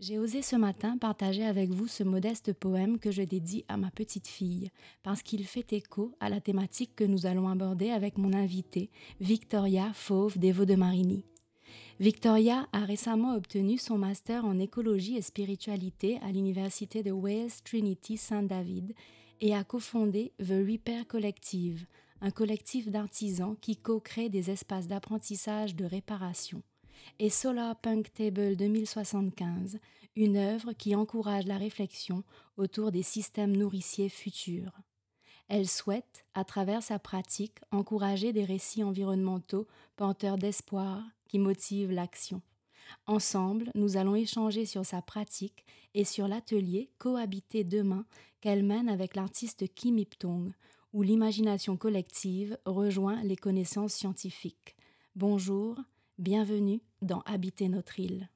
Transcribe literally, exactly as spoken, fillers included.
J'ai osé ce matin partager avec vous ce modeste poème que je dédie à ma petite fille, parce qu'il fait écho à la thématique que nous allons aborder avec mon invitée, Victoria Fauve Devo de Marini. Victoria a récemment obtenu son master en écologie et spiritualité à l'université de Wales Trinity Saint David et a cofondé The Repair Collective, un collectif d'artisans qui co-crée des espaces d'apprentissage de réparation, et Solar Punk Table deux mille soixante-quinze, une œuvre qui encourage la réflexion autour des systèmes nourriciers futurs. Elle souhaite, à travers sa pratique, encourager des récits environnementaux porteurs d'espoir qui motivent l'action. Ensemble, nous allons échanger sur sa pratique et sur l'atelier Cohabiter demain qu'elle mène avec l'artiste Kim Iptong, où l'imagination collective rejoint les connaissances scientifiques. Bonjour, bienvenue dans Habiter notre île.